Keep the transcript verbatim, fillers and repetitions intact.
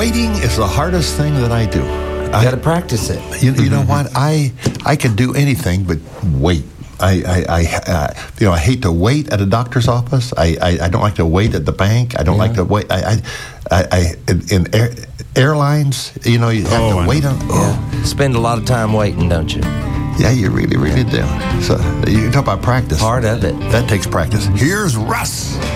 waiting is the hardest thing that I do. I got to practice it. You, you know what? I I can do anything but wait. I, I, I uh, you know, I hate to wait at a doctor's office. I, I, I don't like to wait at the bank. I don't Yeah. like to wait. I, I, I, I in, in air, airlines, you know, you have Oh, to wait on. Oh, Yeah. Spend a lot of time waiting, don't you? yeah, you really, really do. So you talk about practice. Part of it. That takes practice. Here's Russ.